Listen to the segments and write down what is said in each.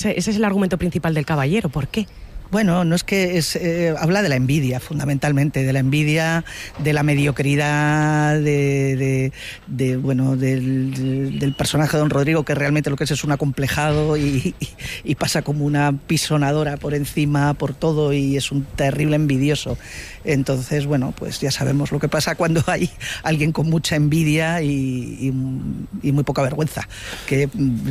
ese es el argumento principal del Caballero. ¿Por qué? Bueno, no es que habla de la envidia, fundamentalmente, de la envidia, de la mediocridad, del personaje de don Rodrigo, que realmente lo que es un acomplejado y pasa como una pisonadora por encima, por todo, y es un terrible envidioso. Entonces, bueno, pues ya sabemos lo que pasa cuando hay alguien con mucha envidia y muy poca vergüenza, que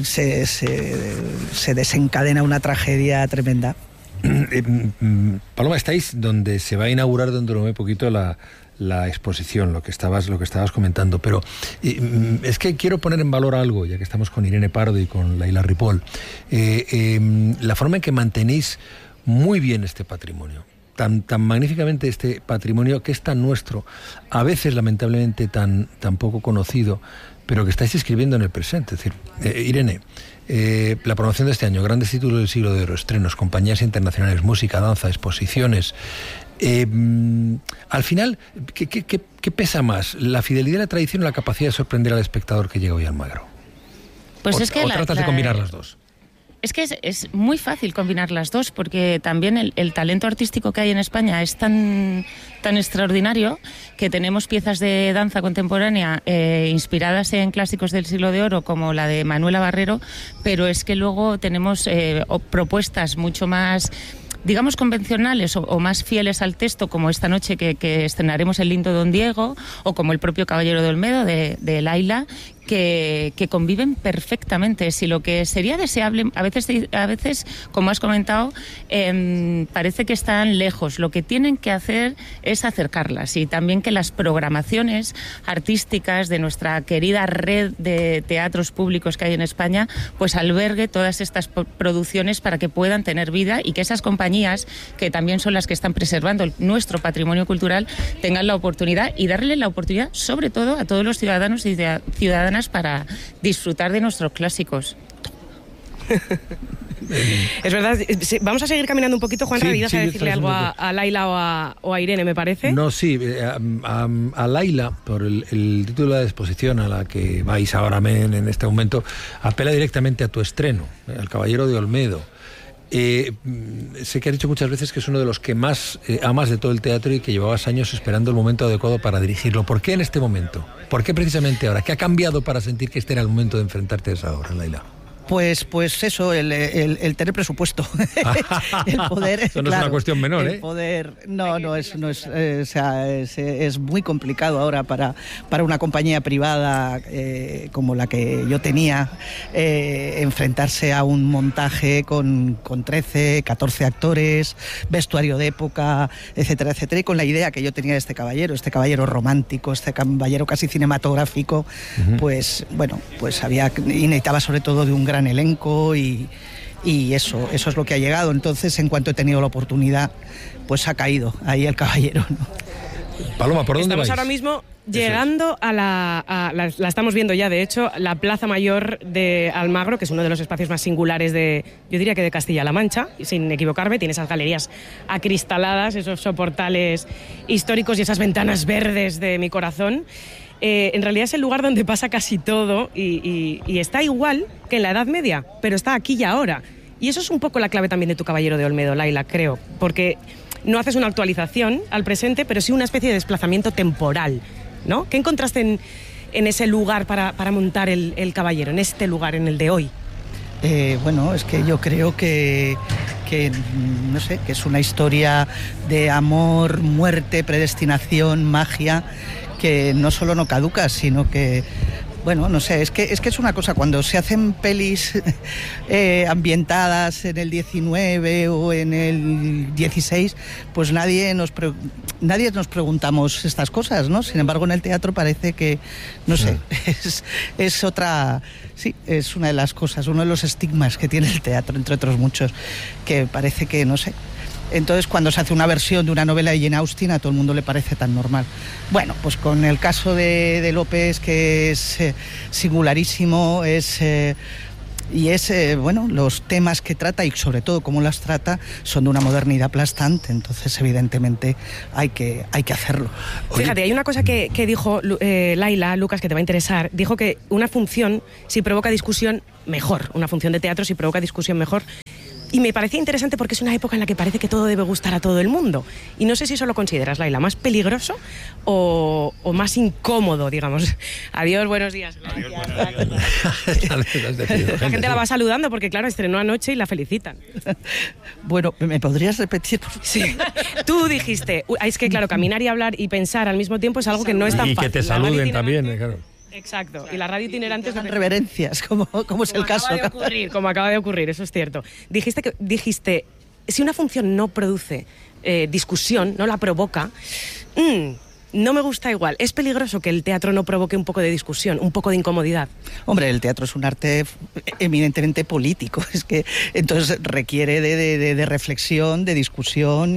se desencadena una tragedia tremenda. Paloma, estáis donde se va a inaugurar dentro de muy poquito la exposición, lo que estabas comentando, pero es que quiero poner en valor algo, ya que estamos con Irene Pardo y con Laila Ripoll, la forma en que mantenéis muy bien este patrimonio, tan magníficamente este patrimonio que es tan nuestro, a veces lamentablemente tan poco conocido, pero que estáis escribiendo en el presente. Es decir, Irene, la promoción de este año, grandes títulos del siglo de oro, estrenos, compañías internacionales, música, danza, exposiciones. Al final, ¿qué pesa más? ¿La fidelidad a la tradición o la capacidad de sorprender al espectador que llega hoy a Almagro? Pues es que tratas de combinar las dos. Es que es muy fácil combinar las dos, porque también el talento artístico que hay en España es tan extraordinario que tenemos piezas de danza contemporánea inspiradas en clásicos del siglo de oro, como la de Manuela Barrero, pero es que luego tenemos propuestas mucho más, digamos, convencionales o más fieles al texto, como esta noche que estrenaremos El lindo Don Diego, o como El propio Caballero de Olmedo de Laila, que conviven perfectamente. Si lo que sería deseable, a veces, como has comentado, parece que están lejos. Lo que tienen que hacer es acercarlas, y también que las programaciones artísticas de nuestra querida red de teatros públicos que hay en España, pues albergue todas estas producciones para que puedan tener vida, y que esas compañías, que también son las que están preservando nuestro patrimonio cultural, tengan la oportunidad, y darle la oportunidad, sobre todo, a todos los ciudadanos y ciudadanas, para disfrutar de nuestros clásicos. Es verdad. Vamos a seguir caminando un poquito, Juan. ¿Ibas a decirle algo a Laila o a Irene, me parece? No, sí, a Laila, por el título de la exposición a la que vais ahora en este momento, apela directamente a tu estreno, El Caballero de Olmedo. Sé que has dicho muchas veces que es uno de los que más amas de todo el teatro, y que llevabas años esperando el momento adecuado para dirigirlo. ¿Por qué en este momento? ¿Por qué precisamente ahora? ¿Qué ha cambiado para sentir que este era el momento de enfrentarte a esa obra, Laila? Pues eso, el tener presupuesto, el poder. Eso no, claro, es una cuestión menor, el poder, es muy complicado ahora para una compañía privada como la que yo tenía, enfrentarse a un montaje con 13, 14 actores, vestuario de época, etcétera, etcétera, y con la idea que yo tenía de este caballero romántico, este caballero casi cinematográfico. Pues bueno, pues necesitaba sobre todo de un gran elenco, y eso es lo que ha llegado. Entonces, en cuanto he tenido la oportunidad, pues ha caído ahí el caballero, ¿no? Paloma, ¿por dónde vais? Estamos ahora mismo llegando la estamos viendo ya, de hecho, la Plaza Mayor de Almagro, que es uno de los espacios más singulares yo diría que de Castilla-La Mancha, sin equivocarme. Tiene esas galerías acristaladas, esos soportales históricos y esas ventanas verdes de mi corazón. En realidad es el lugar donde pasa casi todo, y está igual que en la Edad Media, pero está aquí y ahora. Y eso es un poco la clave también de tu Caballero de Olmedo, Laila, creo, porque no haces una actualización al presente, pero sí una especie de desplazamiento temporal, ¿no? ¿Qué encontraste en ese lugar para montar el caballero, en este lugar, en el de hoy? Bueno, es que yo creo que no sé, que es una historia de amor, muerte, predestinación, magia, que no solo no caduca, sino que, bueno, no sé, es que es una cosa, cuando se hacen pelis ambientadas en el 19 o en el 16, pues nadie nos preguntamos estas cosas, ¿no? Sin embargo, en el teatro parece que, no sé, es otra... Sí, es una de las cosas, uno de los estigmas que tiene el teatro, entre otros muchos, que parece que, no sé... Entonces, cuando se hace una versión de una novela de Jane Austen, a todo el mundo le parece tan normal. Bueno, pues con el caso de López, que es singularísimo, bueno, los temas que trata y sobre todo cómo las trata son de una modernidad aplastante. Entonces, evidentemente, hay que hacerlo. Fíjate, hay una cosa que dijo Laila, Lucas, que te va a interesar. Dijo que una función, si provoca discusión, mejor. Una función de teatro, si provoca discusión, mejor. Y me parecía interesante porque es una época en la que parece que todo debe gustar a todo el mundo. Y no sé si eso lo consideras, Laila, más peligroso o más incómodo, digamos. Adiós, buenos días. Adiós, buenos días. La gente la va saludando porque, claro, estrenó anoche y la felicitan. Bueno, ¿me podrías repetir? Sí. Tú dijiste, es que, claro, caminar y hablar y pensar al mismo tiempo es algo que no es tan fácil. Y que te saluden también, claro. Exacto, y la radio itinerante es reverencias, como es el caso. Como acaba de ocurrir, eso es cierto. Dijiste, si una función no produce discusión, no la provoca, no me gusta igual. Es peligroso que el teatro no provoque un poco de discusión, un poco de incomodidad. Hombre, el teatro es un arte eminentemente político, es que entonces requiere de reflexión, de discusión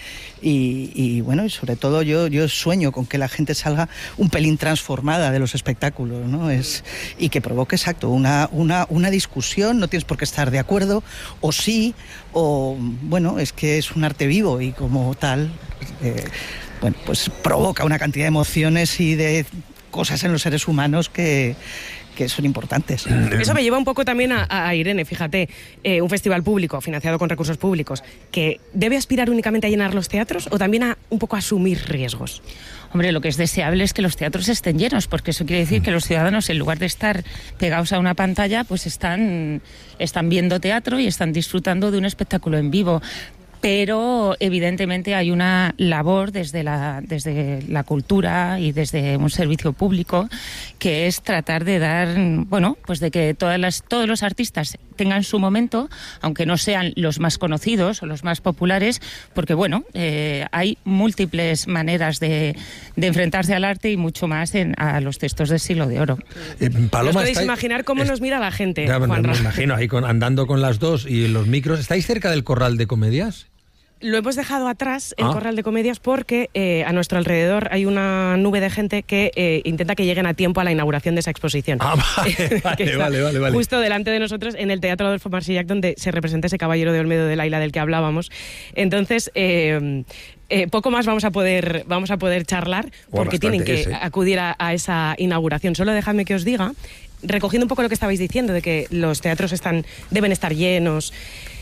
y bueno, y sobre todo yo sueño con que la gente salga un pelín transformada de los espectáculos, ¿no? Y que provoque, exacto, una discusión. No tienes por qué estar de acuerdo, o sí, o bueno, es que es un arte vivo y como tal, bueno, pues provoca una cantidad de emociones y de cosas en los seres humanos que son importantes. Eso me lleva un poco también a Irene, fíjate, un festival público, financiado con recursos públicos, que debe aspirar únicamente a llenar los teatros o también a un poco a asumir riesgos. Hombre, lo que es deseable es que los teatros estén llenos, porque eso quiere decir que los ciudadanos, en lugar de estar pegados a una pantalla, pues están viendo teatro y están disfrutando de un espectáculo en vivo. Pero evidentemente hay una labor desde la cultura y desde un servicio público que es tratar de dar, bueno, pues de que todos los artistas tengan su momento, aunque no sean los más conocidos o los más populares, porque bueno, hay múltiples maneras de enfrentarse al arte y mucho más a los textos del Siglo de Oro. Paloma, ¿os podéis imaginar cómo nos mira la gente? Ya, me imagino, ahí andando con las dos y los micros. ¿Estáis cerca del Corral de Comedias? Lo hemos dejado atrás, el Corral de Comedias, porque a nuestro alrededor hay una nube de gente que intenta que lleguen a tiempo a la inauguración de esa exposición. Vale. Justo delante de nosotros, en el Teatro Adolfo Marsillac, donde se representa ese caballero de Olmedo de Laila del que hablábamos. Entonces, poco más vamos a poder charlar, porque tienen que acudir a esa inauguración. Solo dejadme que os diga, recogiendo un poco lo que estabais diciendo, de que los teatros deben estar llenos,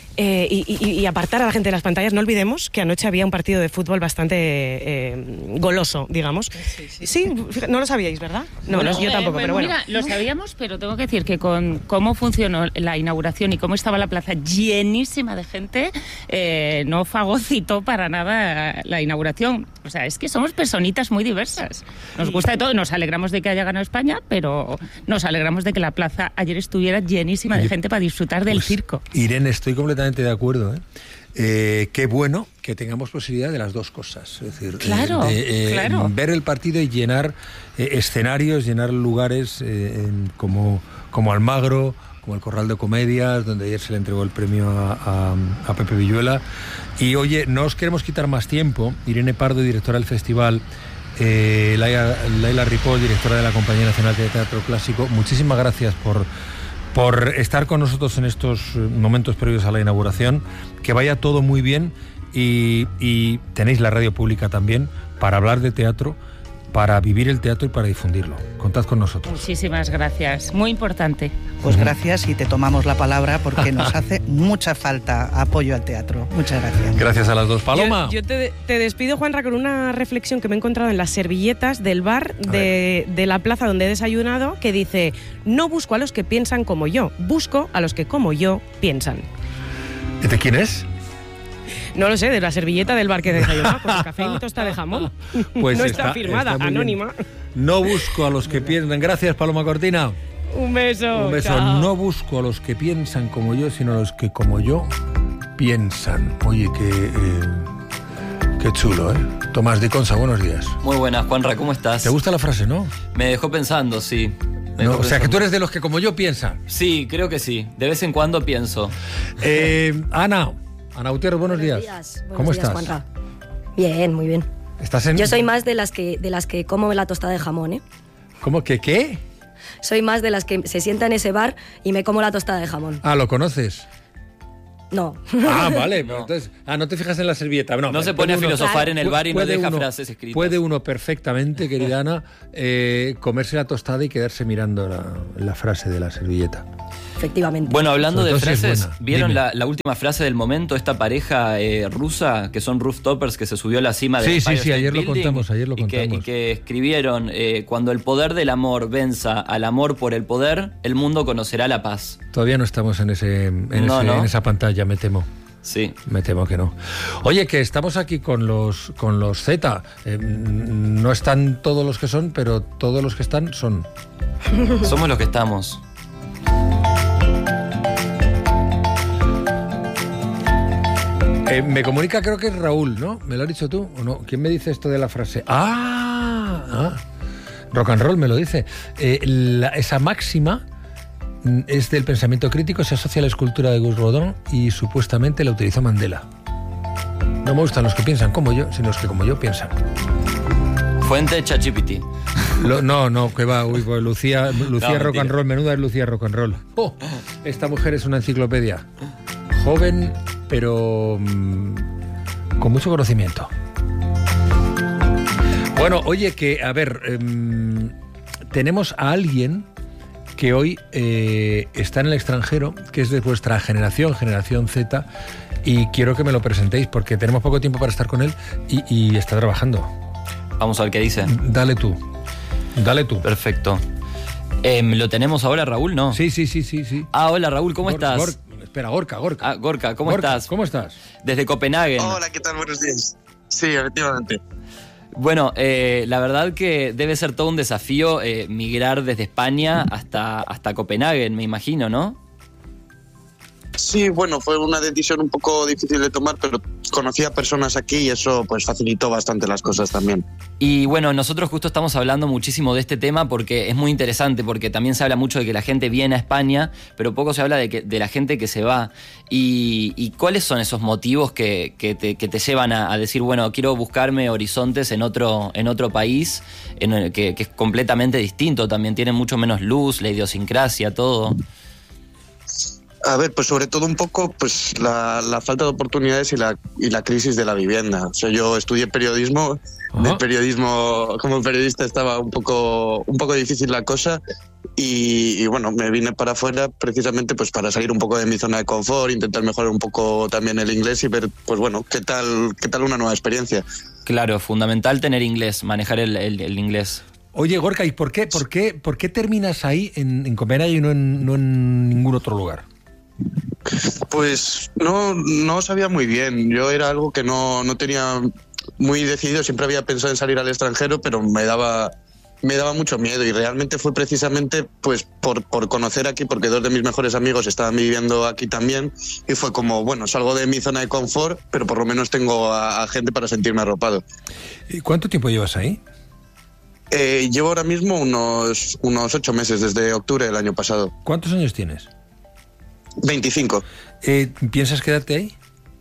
y apartar a la gente de las pantallas. No olvidemos que anoche había un partido de fútbol bastante goloso, digamos. Sí, no lo sabíais, ¿verdad? No, yo tampoco, pero bueno. Mira, lo sabíamos, pero tengo que decir que con cómo funcionó la inauguración y cómo estaba la plaza llenísima de gente, no fagocitó para nada la inauguración. O sea, es que somos personitas muy diversas. Nos gusta de todo, nos alegramos de que haya ganado España, pero nos alegramos de que la plaza ayer estuviera llenísima de gente para disfrutar del circo. Irene, estoy completamente de acuerdo. Qué bueno que tengamos posibilidad de las dos cosas. Es decir, claro. Ver el partido y llenar escenarios, llenar lugares como Almagro, como el Corral de Comedias, donde ayer se le entregó el premio a Pepe Villuela. Y oye, no os queremos quitar más tiempo. Irene Pardo, directora del festival, Laila Ripoll, directora de la Compañía Nacional de Teatro Clásico, muchísimas gracias por estar con nosotros en estos momentos previos a la inauguración. Que vaya todo muy bien y tenéis la radio pública también para hablar de teatro, para vivir el teatro y para difundirlo. Contad con nosotros. Muchísimas gracias, muy importante. Pues gracias y te tomamos la palabra porque nos hace mucha falta apoyo al teatro. Muchas gracias. Gracias a las dos. Paloma. Yo te despido, Juanra, con una reflexión que me he encontrado en las servilletas del bar de la plaza donde he desayunado, que dice: no busco a los que piensan como yo, busco a los que como yo piensan. ¿De quién es? No lo sé, de la servilleta del bar que desayunaba, con el café y tostada de jamón. Pues no está firmada, está anónima. Bien. No busco a los que piensan. Gracias, Paloma Cortina. Un beso. Un beso. Chao. No busco a los que piensan como yo, sino a los que como yo piensan. Oye, qué chulo, ¿eh? Tomás Di Consa, buenos días. Muy buenas, Juanra, ¿cómo estás? ¿Te gusta la frase, no? Me dejó pensando, sí. O sea, que tú eres de los que como yo piensan. Sí, creo que sí. De vez en cuando pienso. Ana Gutiérrez, buenos días. ¿Cómo estás? Juanra. Bien, muy bien. Yo soy más de las que como la tostada de jamón, ¿eh? ¿Cómo que qué? Soy más de las que se sienta en ese bar y me como la tostada de jamón. Ah, ¿lo conoces? No. Ah, vale. No. Entonces, no te fijas en la servilleta. No se pone a filosofar en el bar y no deja frases escritas. Puede uno perfectamente, querida Ana, comerse la tostada y quedarse mirando la frase de la servilleta. efectivamente. Bueno, hablando de frases, ¿vieron la última frase del momento? Esta pareja rusa, que son rooftoppers, que se subió a la cima de Sí, ayer lo contamos. Y que escribieron, cuando el poder del amor venza al amor por el poder, el mundo conocerá la paz. Todavía no estamos en esa pantalla, me temo. Sí. Me temo que no. Oye, que estamos aquí con los Z. No están todos los que son, pero todos los que están son. Somos los que estamos. Me comunica, creo que es Raúl, ¿no? ¿Me lo has dicho tú o no? ¿Quién me dice esto de la frase? Rock and roll me lo dice. Esa máxima es del pensamiento crítico, se asocia a la escultura de Gus Rodin y supuestamente la utilizó Mandela. No me gustan los que piensan como yo, sino los que como yo piensan. Fuente ChatGPT. No, que va. Uy, pues Lucía Rock and Roll, menuda es Lucía Rock and Roll. Esta mujer es una enciclopedia. Joven, pero con mucho conocimiento. Bueno, oye, que, a ver, tenemos a alguien que hoy está en el extranjero, que es de vuestra generación Z, y quiero que me lo presentéis porque tenemos poco tiempo para estar con él y está trabajando. Vamos a ver qué dice. Dale tú. Perfecto. ¿Lo tenemos ahora, Raúl? ¿No? Sí. Hola, Raúl, ¿cómo estás? Espera, Gorka. Gorka, ¿cómo estás? ¿Cómo estás? Desde Copenhague. Hola, ¿qué tal? Buenos días. Sí, efectivamente. Bueno, la verdad que debe ser todo un desafío migrar desde España hasta Copenhague, me imagino, ¿no? Sí, bueno, fue una decisión un poco difícil de tomar, pero conocí a personas aquí y eso pues facilitó bastante las cosas también. Y bueno, nosotros justo estamos hablando muchísimo de este tema porque es muy interesante, porque también se habla mucho de que la gente viene a España, pero poco se habla de la gente que se va. ¿Y cuáles son esos motivos que te llevan a decir, bueno, quiero buscarme horizontes en otro país que es completamente distinto, también tiene mucho menos luz, la idiosincrasia, todo? A ver, pues sobre todo un poco pues la falta de oportunidades y la crisis de la vivienda. O sea, yo estudié periodismo, de periodismo como periodista estaba un poco difícil la cosa y bueno, me vine para afuera precisamente pues para salir un poco de mi zona de confort, intentar mejorar un poco también el inglés y ver pues bueno, qué tal una nueva experiencia. Claro, fundamental tener inglés, manejar el inglés. Oye, Gorka, ¿y por qué terminas ahí en Copenhague y no en ningún otro lugar? Pues no sabía muy bien. Yo era algo que no tenía muy decidido. Siempre había pensado en salir al extranjero, pero me daba mucho miedo y realmente fue precisamente pues por conocer aquí, porque dos de mis mejores amigos estaban viviendo aquí también y fue como, bueno, salgo de mi zona de confort, pero por lo menos tengo a gente para sentirme arropado. ¿Y cuánto tiempo llevas ahí? Llevo ahora mismo unos 8 meses, desde octubre del año pasado. ¿Cuántos años tienes? 25. ¿Piensas quedarte ahí?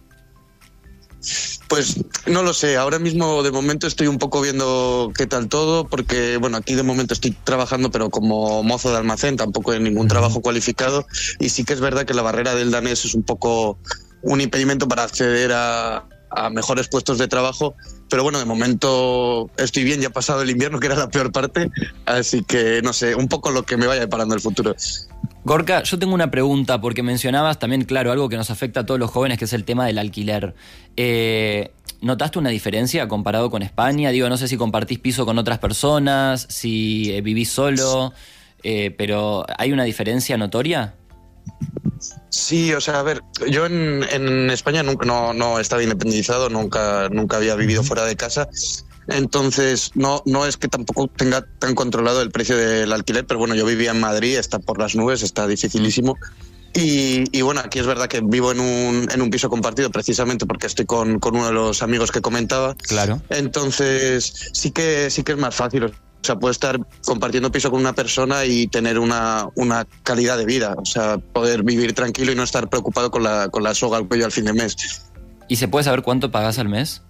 Pues no lo sé, ahora mismo de momento estoy un poco viendo qué tal todo, porque bueno, aquí de momento estoy trabajando pero como mozo de almacén, tampoco en ningún trabajo cualificado, y sí que es verdad que la barrera del danés es un poco un impedimento para acceder a mejores puestos de trabajo, pero bueno, de momento estoy bien, ya ha pasado el invierno, que era la peor parte, así que no sé, un poco lo que me vaya deparando el futuro. Gorka, yo tengo una pregunta, porque mencionabas también, claro, algo que nos afecta a todos los jóvenes, que es el tema del alquiler. ¿Notaste una diferencia comparado con España? Digo, no sé si compartís piso con otras personas, si vivís solo, pero ¿hay una diferencia notoria? Sí, o sea, a ver, yo en España no estaba independizado, nunca había vivido fuera de casa. Entonces, no es que tampoco tenga tan controlado el precio del alquiler, pero bueno, yo vivía en Madrid, está por las nubes, está dificilísimo. Y bueno, aquí es verdad que vivo en un piso compartido precisamente porque estoy con uno de los amigos que comentaba. Claro. Entonces, sí que es más fácil. O sea, puedo estar compartiendo piso con una persona y tener una calidad de vida. O sea, poder vivir tranquilo y no estar preocupado con la soga al cuello al fin de mes. ¿Y se puede saber cuánto pagas al mes?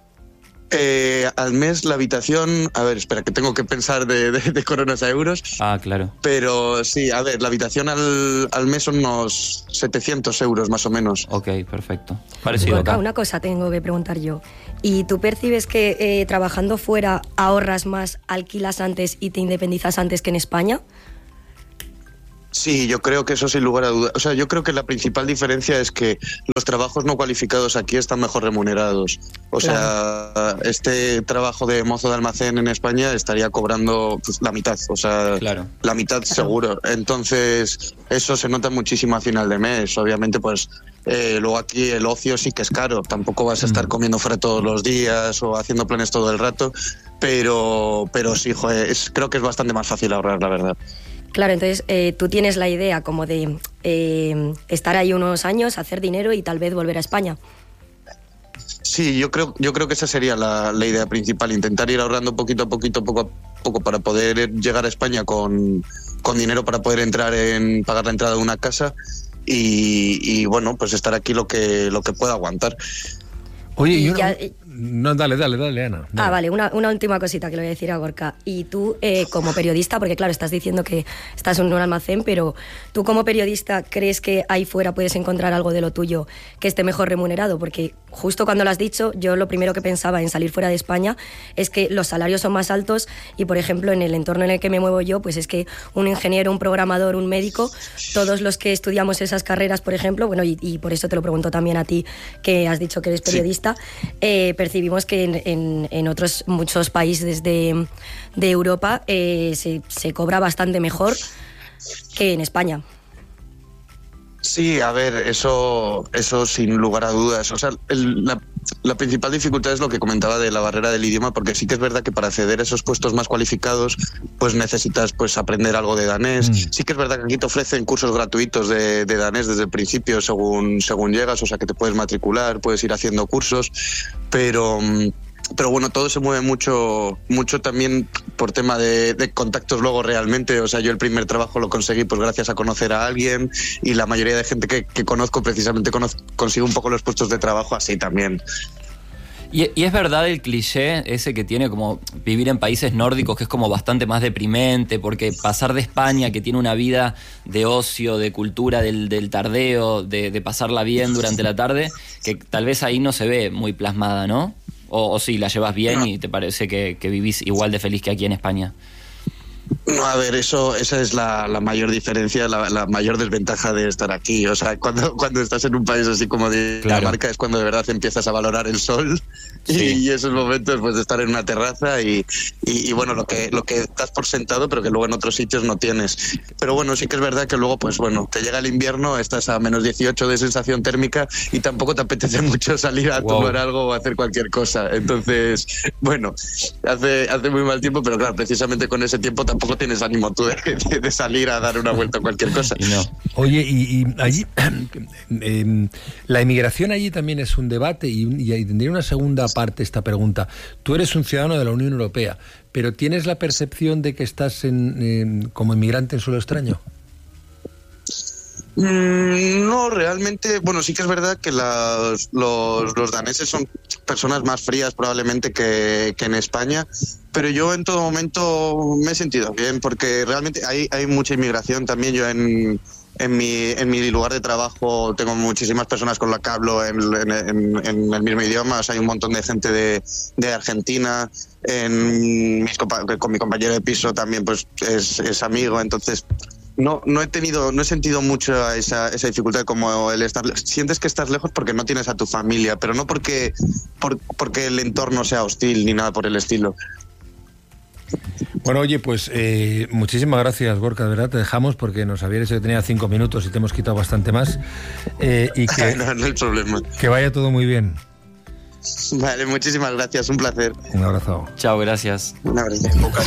Al mes la habitación, a ver, espera, que tengo que pensar de coronas a euros. Ah, claro. Pero sí, a ver, la habitación al mes son unos 700 euros más o menos. Ok, perfecto. Parecido Gorka, acá. una cosa tengo que preguntar yo. ¿Y tú percibes que trabajando fuera ahorras más, alquilas antes y te independizas antes que en España? Sí, yo creo que eso sin lugar a dudas. O sea, yo creo que la principal diferencia es que los trabajos no cualificados aquí están mejor remunerados. O sea, este trabajo de mozo de almacén en España estaría cobrando pues, la mitad, o sea, la mitad seguro. Entonces, eso se nota muchísimo a final de mes. Obviamente, pues luego aquí el ocio sí que es caro. Tampoco vas a estar comiendo fuera todos los días o haciendo planes todo el rato. Pero sí, joder, creo que es bastante más fácil ahorrar, la verdad. Claro, entonces tú tienes la idea como de estar ahí unos años, hacer dinero y tal vez volver a España. Sí, yo creo que esa sería la idea principal, intentar ir ahorrando poco a poco para poder llegar a España con dinero para poder pagar la entrada de una casa y bueno, pues estar aquí lo que pueda aguantar. Oye, no, dale, Ana. Dale. Vale, una última cosita que le voy a decir a Gorka. Y tú, como periodista, porque claro, estás diciendo que estás en un almacén, pero tú como periodista, ¿crees que ahí fuera puedes encontrar algo de lo tuyo que esté mejor remunerado? Porque justo cuando lo has dicho, yo lo primero que pensaba en salir fuera de España es que los salarios son más altos y, por ejemplo, en el entorno en el que me muevo yo, pues es que un ingeniero, un programador, un médico, todos los que estudiamos esas carreras, por ejemplo, bueno, y por eso te lo pregunto también a ti, que has dicho que eres periodista, percibimos que en otros muchos países de Europa se cobra bastante mejor que en España. Sí, a ver, eso sin lugar a dudas. O sea, la principal dificultad es lo que comentaba de la barrera del idioma, porque sí que es verdad que para acceder a esos puestos más cualificados, pues necesitas pues aprender algo de danés. Sí que es verdad que aquí te ofrecen cursos gratuitos de danés desde el principio, según llegas, o sea que te puedes matricular, puedes ir haciendo cursos, pero bueno, todo se mueve mucho también por tema de contactos luego realmente. O sea, yo el primer trabajo lo conseguí pues gracias a conocer a alguien y la mayoría de gente que conozco precisamente consigo un poco los puestos de trabajo así también. Y es verdad el cliché ese que tiene como vivir en países nórdicos, que es como bastante más deprimente, porque pasar de España, que tiene una vida de ocio, de cultura, del tardeo, de pasarla bien durante la tarde, que tal vez ahí no se ve muy plasmada, ¿no? O sí, la llevas bien y te parece que vivís igual de feliz que aquí en España. No, a ver, esa es la mayor diferencia, la mayor desventaja de estar aquí. O sea, cuando estás en un país así como Dinamarca es cuando de verdad empiezas a valorar el sol y esos momentos pues de estar en una terraza y bueno, lo que das por sentado, pero que luego en otros sitios no tienes. Pero bueno, sí que es verdad que luego pues bueno, te llega el invierno, estás a menos 18 de sensación térmica y tampoco te apetece mucho salir a tomar algo o hacer cualquier cosa. Entonces, bueno, hace muy mal tiempo, pero claro, precisamente con ese tiempo tampoco tienes ánimo tú de salir a dar una vuelta a cualquier cosa. No. Oye, y allí la emigración allí también es un debate y tendría una segunda parte esta pregunta. Tú eres un ciudadano de la Unión Europea, pero ¿tienes la percepción de que estás como inmigrante en suelo extraño? No, realmente, bueno, sí que es verdad que los daneses son personas más frías probablemente que en España, pero yo en todo momento me he sentido bien, porque realmente hay mucha inmigración también. Yo en mi lugar de trabajo tengo muchísimas personas con las que hablo en el mismo idioma. O sea, hay un montón de gente de Argentina. Con mi compañero de piso también pues es amigo, entonces no he sentido mucho esa dificultad, como el estar. Sientes que estás lejos porque no tienes a tu familia, pero no porque el entorno sea hostil ni nada por el estilo. Bueno, oye, pues muchísimas gracias, Gorka, de verdad, te dejamos porque nos había dicho que tenía 5 minutos y te hemos quitado bastante más. Y que no hay problema. Que vaya todo muy bien. Vale, muchísimas gracias, un placer. Un abrazo. Chao, gracias. Un abrazo.